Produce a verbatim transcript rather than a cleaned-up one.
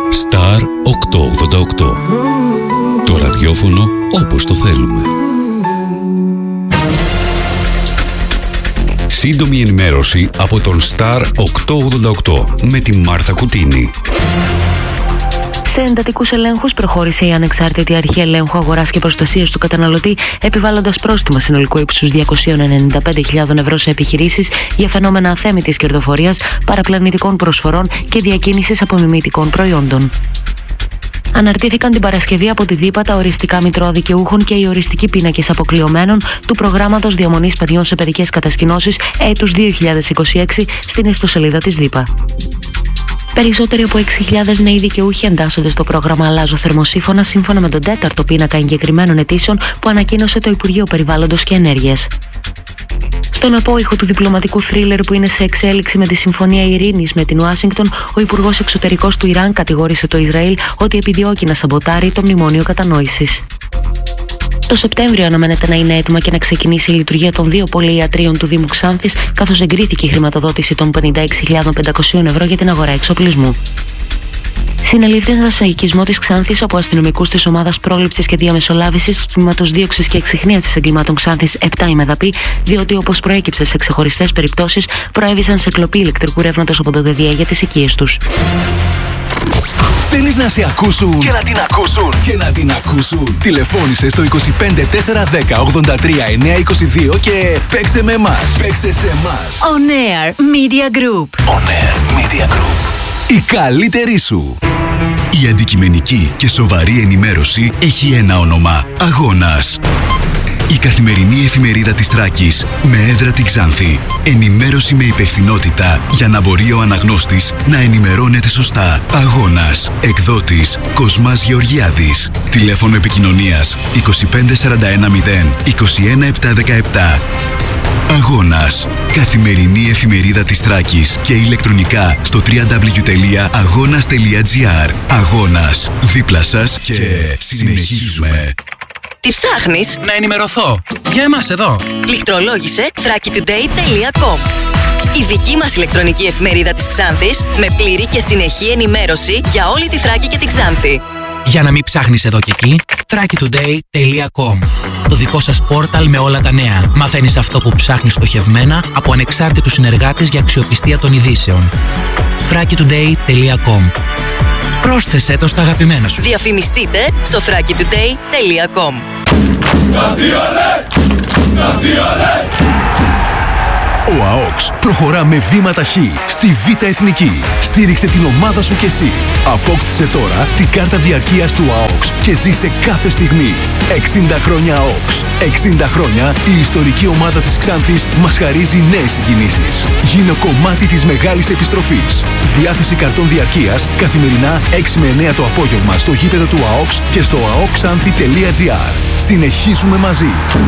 Star οκτακόσια ογδόντα οκτώ. Το ραδιόφωνο όπως το θέλουμε. Σύντομη ενημέρωση από τον Star οκτακόσια ογδόντα οκτώ με τη Μάρθα Κουτίνη. Σε εντατικούς ελέγχους προχώρησε η Ανεξάρτητη Αρχή Ελέγχου Αγοράς και Προστασίας του Καταναλωτή, επιβάλλοντας πρόστιμα συνολικού ύψους διακόσιες ενενήντα πέντε χιλιάδες ευρώ σε επιχειρήσεις για φαινόμενα αθέμητης κερδοφορίας, παραπλανητικών προσφορών και διακίνησης απομιμητικών προϊόντων. Αναρτήθηκαν την Παρασκευή από τη ΔΥΠΑ τα οριστικά μητρώα δικαιούχων και οι οριστικοί πίνακες αποκλειωμένων του προγράμματος διαμονής παιδιών σε παιδικές κατασκηνώσεις έτους δύο χιλιάδες είκοσι έξι στην ιστοσελίδα της ΔΥΠΑ. Περισσότεροι από έξι χιλιάδες νέοι δικαιούχοι εντάσσονται στο πρόγραμμα Αλλάζω Θερμοσύφωνα, σύμφωνα με τον τέταρτο πίνακα εγκεκριμένων αιτήσεων που ανακοίνωσε το Υπουργείο Περιβάλλοντος και Ενέργειας. Στον απόϊχο του διπλωματικού θρίλερ που είναι σε εξέλιξη με τη Συμφωνία Ειρήνης με την Ουάσιγκτον, ο Υπουργός Εξωτερικός του Ιράν κατηγόρησε το Ισραήλ ότι επιδιώκει να σαμποτάρει το Μνημόνιο Κατανόησης. Το Σεπτέμβριο αναμένεται να είναι έτοιμα και να ξεκινήσει η λειτουργία των δύο πολυιατρίων του Δήμου Ξάνθης, καθώς εγκρίθηκε η χρηματοδότηση των πενήντα έξι χιλιάδες πεντακόσια ευρώ για την αγορά εξοπλισμού. Συνελήφθησαν σε οικισμό της Ξάνθης από αστυνομικούς της Ομάδας Πρόληψης και Διαμεσολάβησης του Τμήματος Δίωξης και Εξιχνίασης Εγκλημάτων Ξάνθης επτά ημεδαπή, διότι όπως προέκυψε σε ξεχωριστές περιπτώσεις, προέβησαν σε κλοπή ηλεκτρικού ρεύματος από το ΔΕΔΙΑ για τις οικίες τους. Θέλεις να σε ακούσουν και να την ακούσουν και να την ακούσουν? Τηλεφώνησε στο είκοσι πέντε τέσσερα δέκα ογδόντα τρία εννιακόσια είκοσι δύο και παίξε με εμάς. Παίξε σε εμάς. On Air Media Group. On Air Media Group. Η καλύτερη σου. Η αντικειμενική και σοβαρή ενημέρωση έχει ένα όνομα: Αγώνας. Η καθημερινή εφημερίδα της Θράκης με έδρα την Ξάνθη. Ενημέρωση με υπευθυνότητα για να μπορεί ο αναγνώστης να ενημερώνεται σωστά. Αγώνας. Εκδότης Κοσμάς Γεωργιάδης. Τηλέφωνο επικοινωνίας είκοσι πέντε σαράντα ένα μηδέν είκοσι ένα επτακόσια δεκαεπτά. Αγώνας. Καθημερινή εφημερίδα της Θράκης και ηλεκτρονικά στο double-u double-u double-u τελεία αγώνας τελεία τζι άρ. Αγώνας. Δίπλα σας και, και συνεχίζουμε. Τι ψάχνεις? Να ενημερωθώ. Για εμάς εδώ. Λιχτρολόγησε θράκη τουντέι τελεία κομ. Η δική μας ηλεκτρονική εφημερίδα της Ξάνθης με πλήρη και συνεχή ενημέρωση για όλη τη Θράκη και την Ξάνθη. Για να μην ψάχνεις εδώ και εκεί, θράκη τουντέι τελεία κομ. Το δικό σας πόρταλ με όλα τα νέα. Μαθαίνεις αυτό που ψάχνεις στοχευμένα από ανεξάρτητους συνεργάτες για αξιοπιστία των ειδήσεων. θράκη τουντέι τελεία κομ. Πρόσθεσέ το στα αγαπημένα σου. Διαφημιστείτε στο θράκη τουντέι τελεία κομ. Ο ΑΟΚΣ προχωρά με βήματα χ στη Β' Εθνική. Στήριξε την ομάδα σου κι εσύ. Απόκτησε τώρα την κάρτα διαρκείας του ΑΟΚΣ και ζήσε κάθε στιγμή. εξήντα χρόνια ΑΟΚΣ. εξήντα χρόνια η ιστορική ομάδα της Ξάνθης μας χαρίζει νέες συγκινήσεις. Γίνε κομμάτι της μεγάλης επιστροφής. Διάθεση καρτών διαρκείας καθημερινά έξι με εννέα το απόγευμα στο γήπεδο του ΑΟΚΣ και στο αοκξάνθη τελεία τζι άρ. Συνεχίζουμε μαζί.